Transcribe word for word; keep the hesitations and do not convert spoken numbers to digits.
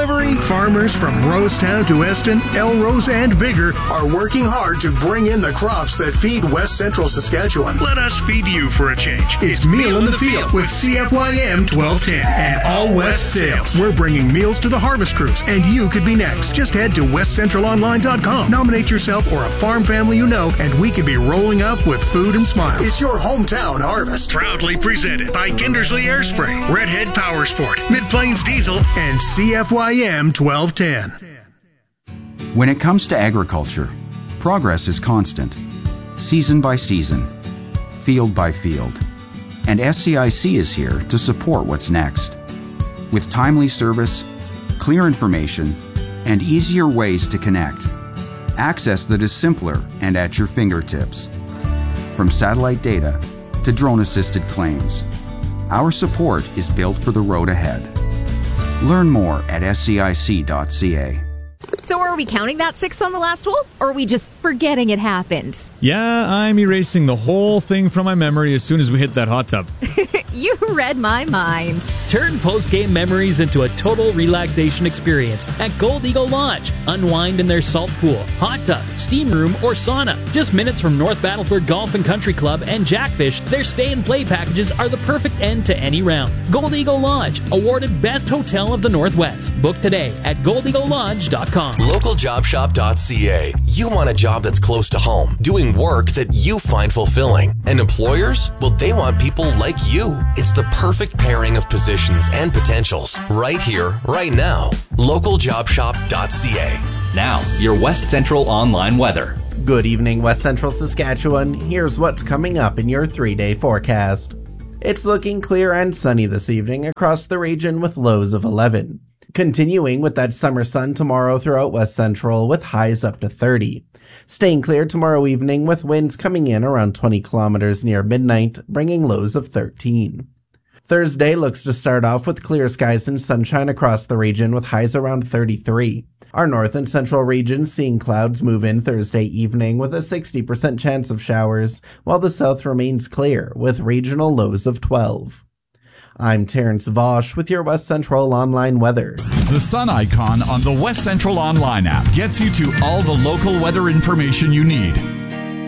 delivery? Farmers from Rosetown to Eston, Elrose, and bigger are working hard to bring in the crops that feed West Central Saskatchewan. Let us feed you for a change. It's Meal in the Field with C F Y M twelve ten and All West Sales. We're bringing meals to the harvest crews, and you could be next. Just head to west central online dot com. Nominate yourself or a farm family you know, and we could be rolling up with food and smiles. It's your hometown harvest. Proudly presented by Kindersley Airspray, Redhead Power Sport, Mid-Plains Diesel, and C F Y M twelve ten. When it comes to agriculture, progress is constant, season by season, field by field. And S C I C is here to support what's next. With timely service, clear information, and easier ways to connect. Access that is simpler and at your fingertips. From satellite data to drone-assisted claims, our support is built for the road ahead. Learn more at S C I C dot C A. So are we counting that six on the last hole, or are we just forgetting it happened? Yeah, I'm erasing the whole thing from my memory as soon as we hit that hot tub. You read my mind. Turn post-game memories into a total relaxation experience at Gold Eagle Lodge. Unwind in their salt pool, hot tub, steam room, or sauna. Just minutes from North Battleford Golf and Country Club and Jackfish, their stay-and-play packages are the perfect end to any round. Gold Eagle Lodge, awarded Best Hotel of the Northwest. Book today at gold eagle lodge dot com. local job shop dot c a. You want a job that's close to home, doing work that you find fulfilling. And employers? Well, they want people like you. It's the perfect pairing of positions and potentials right here, right now. local job shop dot c a. Now, your West Central online weather. Good evening, West Central Saskatchewan. Here's what's coming up in your three-day forecast. It's looking clear and sunny this evening across the region with lows of eleven. Continuing with that summer sun tomorrow throughout West Central with highs up to thirty. Staying clear tomorrow evening with winds coming in around twenty kilometers near midnight, bringing lows of thirteen. Thursday looks to start off with clear skies and sunshine across the region with highs around thirty-three. Our north and central regions seeing clouds move in Thursday evening with a sixty percent chance of showers, while the south remains clear with regional lows of twelve. I'm Terrence Vosch with your West Central Online weather. The sun icon on the West Central Online app gets you to all the local weather information you need.